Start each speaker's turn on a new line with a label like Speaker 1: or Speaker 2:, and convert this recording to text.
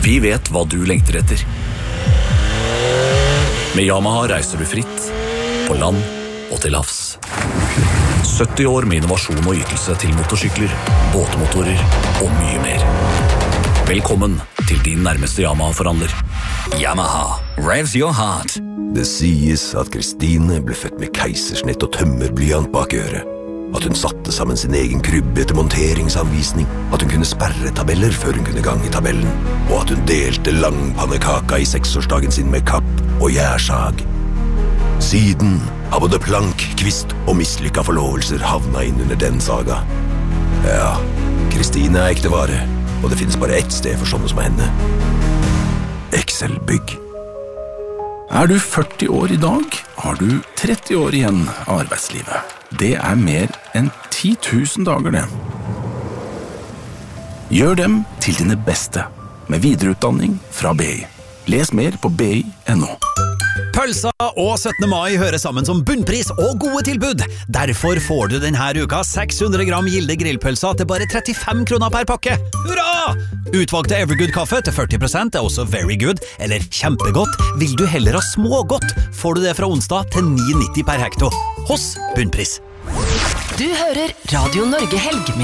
Speaker 1: Vi vet hva du lengter etter. Med Yamaha reiser du fritt, på land og til havs. 70 år med innovasjon og ytelse til motorsykler, båtmotorer og mye mer. Velkommen til din nærmeste Yamaha-forhandler. Yamaha, revs your heart.
Speaker 2: Det sies at Kristine ble født med keisersnitt og tømmerblyant bak øret. At hun satte sammen sin egen krybbe etter monteringsanvisning. At hun kunne sperre tabeller før hun kunne gange tabellen. Og at hun delte langpannekaka i 6-årsdagen sin med kapp og gjærsag. Siden har både plank, kvist og mislykka forlovelser havna inn under den saga. Ja, Kristine ekte vare, og det finnes bare ett sted for sånne som henne. Excel-bygg.
Speaker 3: Du 40 år i dag, har du 30 år igjen av arbeidslivet. Det mer enn 10 000 dager det. Gjør dem til dine beste, med videreutdanning fra BI. Les mer på BI.no.
Speaker 4: Pølsa og 17. mai hører sammen som bunnpris og gode tilbud. Derfor får du denne uka 600 gram Gilde grillpølsa til bare 35 kroner per pakke. Hurra! Utvalgte Evergood-kaffe til 40% også very good, eller kjempegodt. Vil du heller ha smågodt, får du det fra onsdag til 9,90 per hekto. Hos Bunnpris.
Speaker 5: Du hører Radio Norge Helg med